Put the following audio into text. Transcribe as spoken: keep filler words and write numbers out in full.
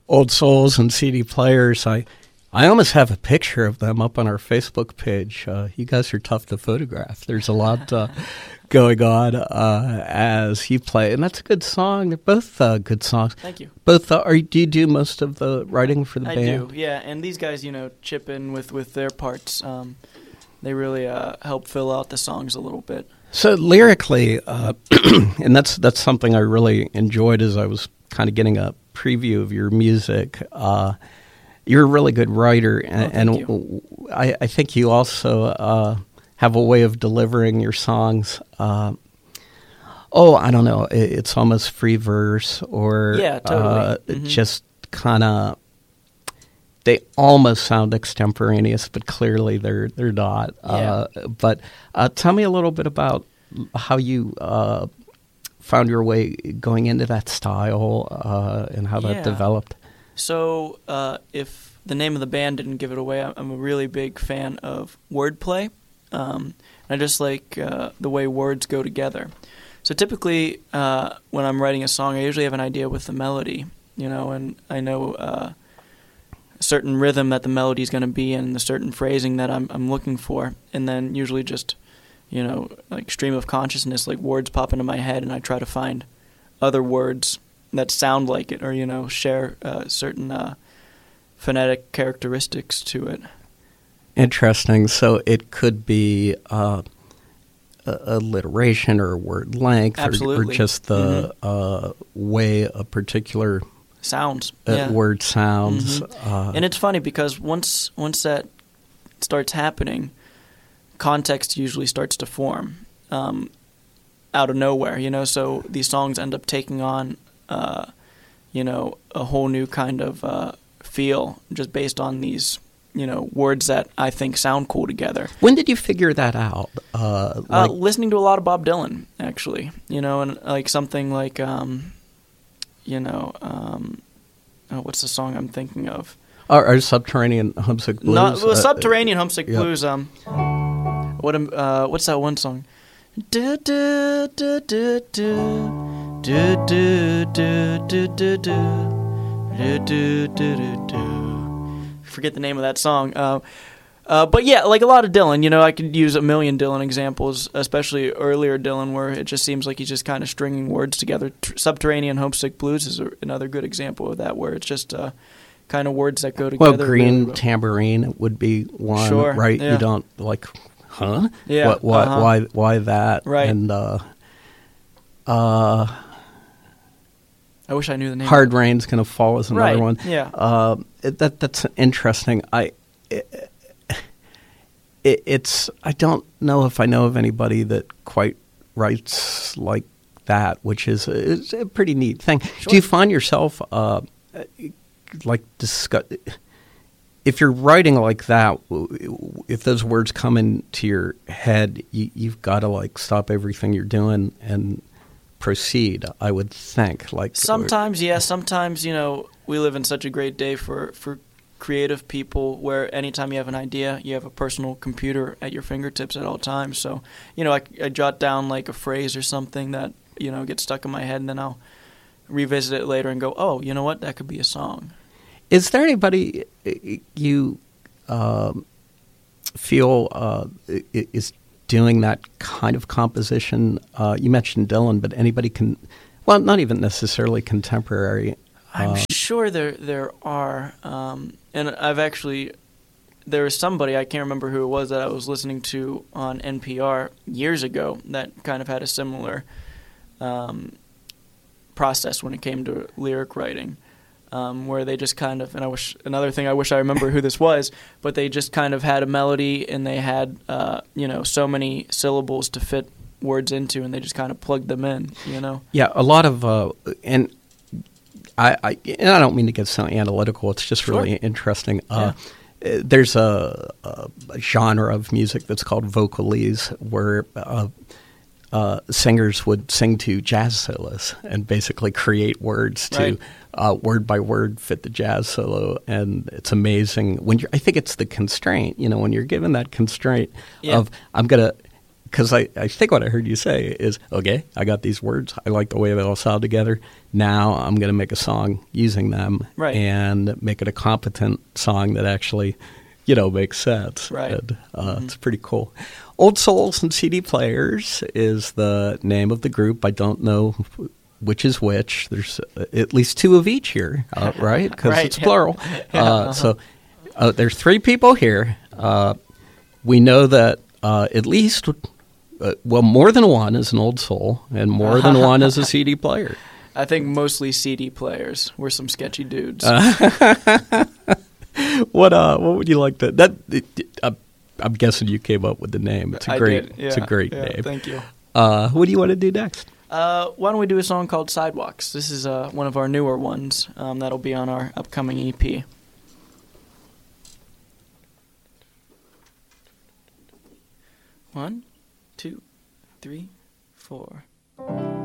Old Souls and C D players. I, I almost have a picture of them up on our Facebook page. Uh, you guys are tough to photograph. There's a lot uh, going on uh, as you play, and that's a good song. They're both uh, good songs. Thank you. Both uh, are. Do you do most of the writing for the I band? I do, yeah. And these guys, you know, chip in with, with their parts. Um, they really uh, help fill out the songs a little bit. So lyrically, uh, and that's that's something I really enjoyed as I was kind of getting a preview of your music. Uh, you're a really good writer, and, oh, and you. I, I think you also uh, have a way of delivering your songs. Uh, oh, I don't know, it, it's almost free verse, or yeah, totally. uh, mm-hmm. just kind of. They almost sound extemporaneous, but clearly they're they're not. Yeah. Uh, but uh, tell me a little bit about how you uh, found your way going into that style uh, and how yeah. that developed. So uh, if the name of the band didn't give it away, I'm a really big fan of wordplay. Um, and I just like uh, the way words go together. So typically uh, when I'm writing a song, I usually have an idea with the melody, you know, and I know uh, a certain rhythm that the melody is going to be in, and the certain phrasing that I'm I'm looking for, and then usually just, you know, like stream of consciousness, like words pop into my head, and I try to find other words that sound like it, or, you know, share uh, certain uh, phonetic characteristics to it. Interesting. So it could be uh, alliteration or word length, or, or just the mm-hmm. uh, way a particular sounds uh, yeah. word sounds. Mm-hmm. Uh, and it's funny because once once that starts happening, context usually starts to form um, out of nowhere, you know, so these songs end up taking on, uh, you know, a whole new kind of uh, feel just based on these, you know, words that I think sound cool together. When did you figure that out? Uh, like- uh, listening to a lot of Bob Dylan, actually, you know, and like something like, um, you know, um, oh, what's the song I'm thinking of? Our, our Subterranean Homesick Blues. Not, well, uh, Subterranean Homesick yeah. Blues. Um, what um, uh, what's that one song? Do do do do do do do do do do do do do do. Forget the name of that song. Uh, uh, but yeah, like a lot of Dylan, you know, I could use a million Dylan examples, especially earlier Dylan, where it just seems like he's just kind of stringing words together. T- Subterranean Homesick Blues is a, another good example of that, where it's just uh, kind of words that go together. Well, Green really well. Tambourine would be one, Sure, right? yeah. You don't like, huh? Yeah. What, why, uh-huh. why, why that? Right. And uh, uh, I wish I knew the name. Hard Rain's Gonna Fall is another Right, one. yeah. Uh, it, that that's interesting. I. It, it, it's I don't know if I know of anybody that quite writes like that, which is, is a pretty neat thing. Sure. Do you find yourself uh, like discuss if you're writing like that? If those words come into your head, you, you've got to like stop everything you're doing and proceed. I would think like Sometimes, yeah. Sometimes, you know, we live in such a great day for for. creative people, where anytime you have an idea, you have a personal computer at your fingertips at all times. So, you know, I, I jot down like a phrase or something that, you know, gets stuck in my head, and then I'll revisit it later and go, oh, you know what, that could be a song. Is there anybody you um, feel uh, is doing that kind of composition? Uh, you mentioned Dylan, but anybody can, well, not even necessarily contemporary. I'm uh, sure there there are, um, and I've actually, there was somebody, I can't remember who it was, that I was listening to on N P R years ago that kind of had a similar um, process when it came to lyric writing, um, where they just kind of, and I wish, another thing I wish I remember who this was, but they just kind of had a melody, and they had, uh, you know, so many syllables to fit words into, and they just kind of plugged them in, you know? Yeah, a lot of, uh, and I, I, and I don't mean to get so analytical. It's just really Sure. interesting. Yeah. Uh, there's a, a genre of music that's called vocalese, where uh, uh, singers would sing to jazz solos and basically create words to Right. uh, word by word fit the jazz solo, and it's amazing when you're. I think it's the constraint. You know, when you're given that constraint Yeah. of I'm gonna because I, I think what I heard you say is, okay, I got these words. I like the way they all sound together. Now I'm going to make a song using them Right. and make it a competent song that actually, you know, makes sense. Right. And, uh, Mhm. It's pretty cool. Old Souls and C D Players is the name of the group. I don't know which is which. There's uh, at least two of each here, uh, right? Because Right, it's yeah. plural. Yeah, Uh, uh-huh. So uh, there's three people here. Uh, we know that uh, at least, uh, well, more than one is an old soul, and more than one is a C D player. I think mostly C D players. We're some sketchy dudes. What uh, what would you like to? That it, uh, I'm guessing you came up with the name. It's a I great, did, it's a yeah, great yeah, name. Thank you. Uh, what do you want to do next? Uh, why don't we do a song called Sidewalks? This is uh, one of our newer ones um, that'll be on our upcoming E P. One, two, three, four.